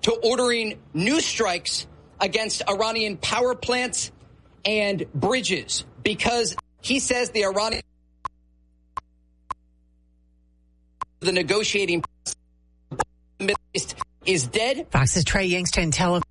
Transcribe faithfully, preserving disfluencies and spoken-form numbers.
to ordering new strikes against Iranian power plants and bridges because he says the Iranian the negotiating Middle East is dead. Fox's Trey Yingsten tell